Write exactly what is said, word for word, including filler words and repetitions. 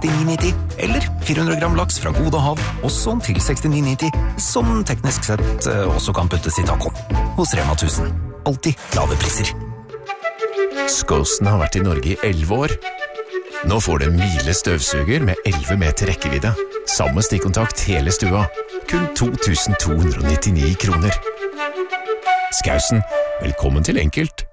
sekstini nitti, eller fire hundre gram laks fra Gode Hav, også til sekstini nitti, som teknisk sett eh, også kan puttes i tacoen. Hos Rema tusen. Alltid lave priser. Skåsen har vært i Norge i elleve år. Nå får du en Miele støvsuger med elleve meter rekkevidde. Samme stikkontakt hele stua. Kun to tusen to hundre nittini kroner. Skausen, velkommen til enkelt.